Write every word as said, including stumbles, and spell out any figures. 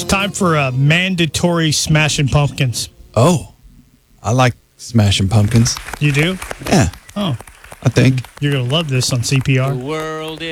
Time for a mandatory Smashing Pumpkins. Oh, I like Smashing Pumpkins. You do? Yeah, Oh, I think. you're going to love this on C P R. The world